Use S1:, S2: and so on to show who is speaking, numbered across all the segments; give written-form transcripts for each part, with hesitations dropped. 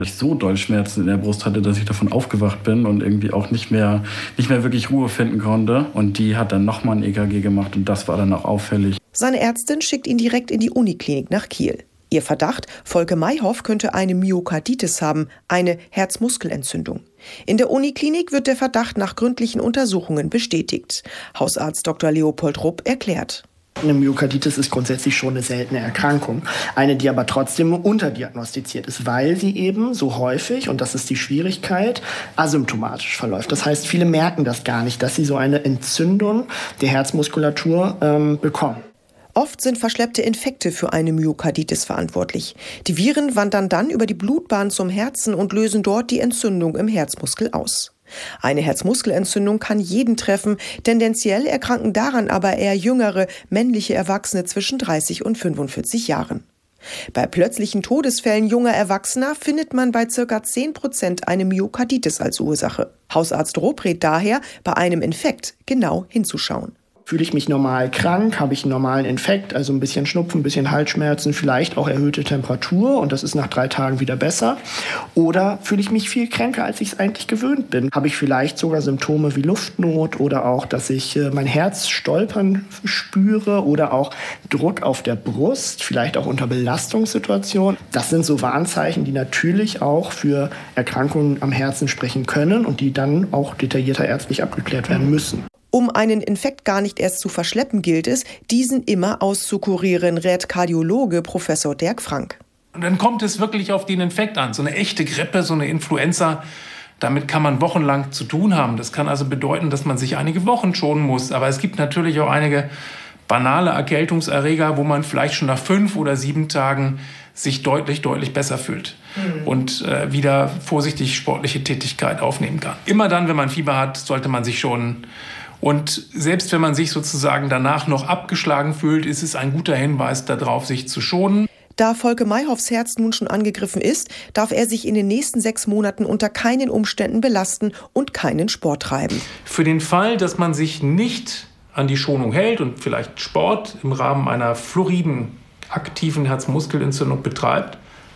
S1: Ich so doll Schmerzen in der Brust hatte, dass ich davon aufgewacht bin und irgendwie auch nicht mehr wirklich Ruhe finden konnte. Und die hat dann nochmal ein EKG gemacht und das war dann auch auffällig.
S2: Seine Ärztin schickt ihn direkt in die Uniklinik nach Kiel. Ihr Verdacht, Volker Mayhoff könnte eine Myokarditis haben, eine Herzmuskelentzündung. In der Uniklinik wird der Verdacht nach gründlichen Untersuchungen bestätigt. Hausarzt Dr. Leopold Rupp erklärt.
S3: Eine Myokarditis ist grundsätzlich schon eine seltene Erkrankung, eine, die aber trotzdem unterdiagnostiziert ist, weil sie eben so häufig, und das ist die Schwierigkeit, asymptomatisch verläuft. Das heißt, viele merken das gar nicht, dass sie so eine Entzündung der Herzmuskulatur bekommen.
S2: Oft sind verschleppte Infekte für eine Myokarditis verantwortlich. Die Viren wandern dann über die Blutbahn zum Herzen und lösen dort die Entzündung im Herzmuskel aus. Eine Herzmuskelentzündung kann jeden treffen, tendenziell erkranken daran aber eher jüngere, männliche Erwachsene zwischen 30 und 45 Jahren. Bei plötzlichen Todesfällen junger Erwachsener findet man bei ca. 10% eine Myokarditis als Ursache. Hausarzt Rupp rät daher, bei einem Infekt genau hinzuschauen.
S3: Fühle ich mich normal krank? Habe ich einen normalen Infekt? Also ein bisschen Schnupfen, ein bisschen Halsschmerzen, vielleicht auch erhöhte Temperatur und das ist nach 3 Tagen wieder besser? Oder fühle ich mich viel kränker, als ich es eigentlich gewöhnt bin? Habe ich vielleicht sogar Symptome wie Luftnot oder auch, dass ich mein Herz stolpern spüre oder auch Druck auf der Brust, vielleicht auch unter Belastungssituationen? Das sind so Warnzeichen, die natürlich auch für Erkrankungen am Herzen sprechen können und die dann auch detaillierter ärztlich abgeklärt werden müssen.
S2: Um einen Infekt gar nicht erst zu verschleppen, gilt es, diesen immer auszukurieren, rät Kardiologe Professor Dirk Frank.
S4: Und dann kommt es wirklich auf den Infekt an. So eine echte Grippe, so eine Influenza, damit kann man wochenlang zu tun haben. Das kann also bedeuten, dass man sich einige Wochen schonen muss. Aber es gibt natürlich auch einige banale Erkältungserreger, wo man vielleicht schon nach 5 oder 7 Tagen sich deutlich besser fühlt und wieder vorsichtig sportliche Tätigkeit aufnehmen kann. Immer dann, wenn man Fieber hat, sollte man sich schonen. Und selbst wenn man sich sozusagen danach noch abgeschlagen fühlt, ist es ein guter Hinweis darauf, sich zu schonen.
S2: Da Volker Mayhoffs Herz nun schon angegriffen ist, darf er sich in den nächsten 6 Monaten unter keinen Umständen belasten und keinen Sport treiben.
S4: Für den Fall, dass man sich nicht an die Schonung hält und vielleicht Sport im Rahmen einer fluoriden, aktiven Herzmuskelentzündung betreibt,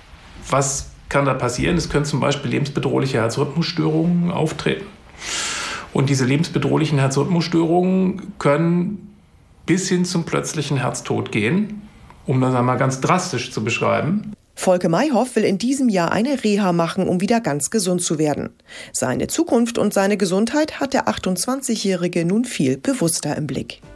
S4: was kann da passieren? Es können zum Beispiel lebensbedrohliche Herzrhythmusstörungen auftreten. Und diese lebensbedrohlichen Herzrhythmusstörungen können bis hin zum plötzlichen Herztod gehen, um das einmal ganz drastisch zu beschreiben.
S2: Volker Mayhoff will in diesem Jahr eine Reha machen, um wieder ganz gesund zu werden. Seine Zukunft und seine Gesundheit hat der 28-Jährige nun viel bewusster im Blick.